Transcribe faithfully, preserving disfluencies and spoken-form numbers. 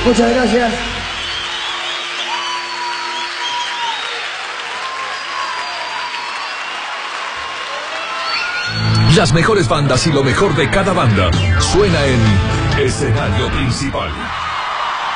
Muchas gracias. Las mejores bandas y lo mejor de cada banda suena en Escenario Principal.